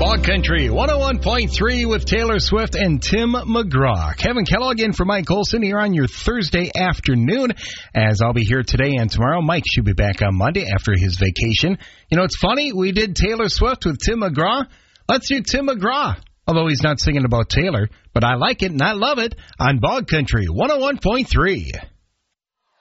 Bog Country 101.3 with Taylor Swift and Tim McGraw. Kevin Kellogg in for Mike Olson here on your Thursday afternoon, as I'll be here today and tomorrow. Mike should be back on Monday after his vacation. You know, it's funny, we did Taylor Swift with Tim McGraw. Let's do Tim McGraw, although he's not singing about Taylor, but I like it and I love it on Bog Country 101.3.